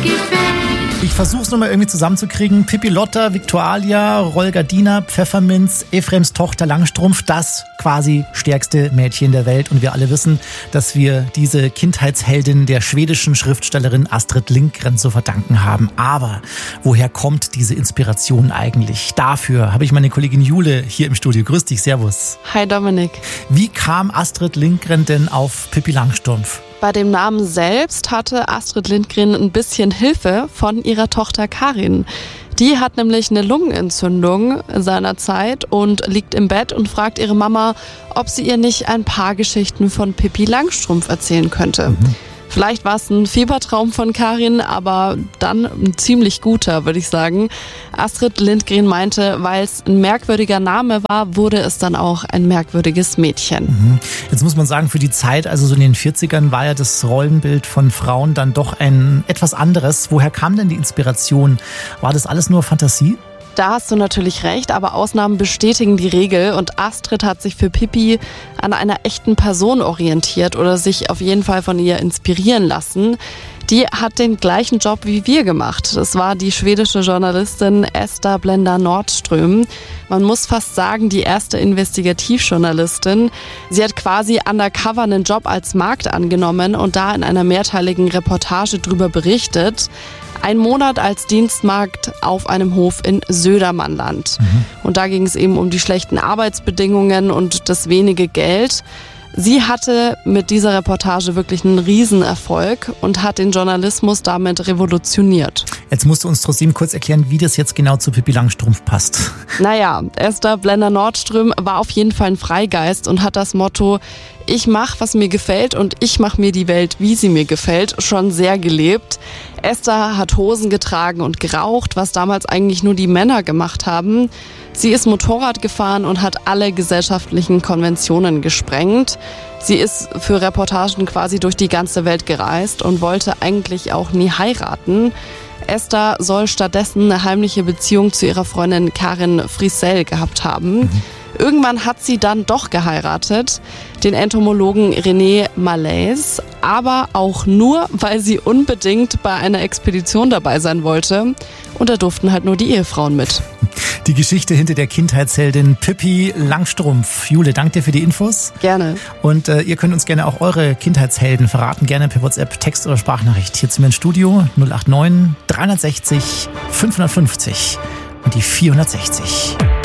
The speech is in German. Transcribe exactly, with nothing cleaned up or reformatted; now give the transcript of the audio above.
Ich versuch's nochmal irgendwie zusammenzukriegen. Pippi Lotta, Viktualia, Rollgardina, Pfefferminz, Ephraims Tochter Langstrumpf, das quasi stärkste Mädchen der Welt. Und wir alle wissen, dass wir diese Kindheitsheldin der schwedischen Schriftstellerin Astrid Lindgren zu verdanken haben. Aber woher kommt diese Inspiration eigentlich? Dafür habe ich meine Kollegin Jule hier im Studio. Grüß dich, servus. Hi Dominik. Wie kam Astrid Lindgren denn auf Pippi Langstrumpf? Bei dem Namen selbst hatte Astrid Lindgren ein bisschen Hilfe von ihrer Tochter Karin. Die hat nämlich eine Lungenentzündung seinerzeit und liegt im Bett und fragt ihre Mama, ob sie ihr nicht ein paar Geschichten von Pippi Langstrumpf erzählen könnte. Mhm. Vielleicht war es ein Fiebertraum von Karin, aber dann ein ziemlich guter, würde ich sagen. Astrid Lindgren meinte, weil es ein merkwürdiger Name war, wurde es dann auch ein merkwürdiges Mädchen. Mhm. Jetzt muss man sagen, für die Zeit, also so in den vierzigern, war ja das Rollenbild von Frauen dann doch ein etwas anderes. Woher kam denn die Inspiration? War das alles nur Fantasie? Da hast du natürlich recht, aber Ausnahmen bestätigen die Regel und Astrid hat sich für Pippi an einer echten Person orientiert oder sich auf jeden Fall von ihr inspirieren lassen. Die hat den gleichen Job wie wir gemacht. Das war die schwedische Journalistin Esther Blenda Nordström. Man muss fast sagen, die erste Investigativjournalistin. Sie hat quasi undercover einen Job als Magd angenommen und da in einer mehrteiligen Reportage drüber berichtet. Ein Monat als Dienstmagd auf einem Hof in Södermanland. Mhm. Und da ging es eben um die schlechten Arbeitsbedingungen und das wenige Geld. Sie hatte mit dieser Reportage wirklich einen Riesenerfolg und hat den Journalismus damit revolutioniert. Jetzt musst du uns trotzdem kurz erklären, wie das jetzt genau zu Pippi Langstrumpf passt. Naja, Esther Blenda Nordström war auf jeden Fall ein Freigeist und hat das Motto, ich mache, was mir gefällt und ich mache mir die Welt, wie sie mir gefällt, schon sehr gelebt. Esther hat Hosen getragen und geraucht, was damals eigentlich nur die Männer gemacht haben. Sie ist Motorrad gefahren und hat alle gesellschaftlichen Konventionen gesprengt. Sie ist für Reportagen quasi durch die ganze Welt gereist und wollte eigentlich auch nie heiraten. Esther soll stattdessen eine heimliche Beziehung zu ihrer Freundin Karin Friesell gehabt haben. Mhm. Irgendwann hat sie dann doch geheiratet, den Entomologen René Malaise, aber auch nur, weil sie unbedingt bei einer Expedition dabei sein wollte. Und da durften halt nur die Ehefrauen mit. Die Geschichte hinter der Kindheitsheldin Pippi Langstrumpf. Jule, danke dir für die Infos. Gerne. Und äh, ihr könnt uns gerne auch eure Kindheitshelden verraten, gerne per WhatsApp, Text oder Sprachnachricht. Hier zu mir ins Studio null acht neun, dreihundertsechzig, fünfhundertfünfzig und die vierhundertsechzig.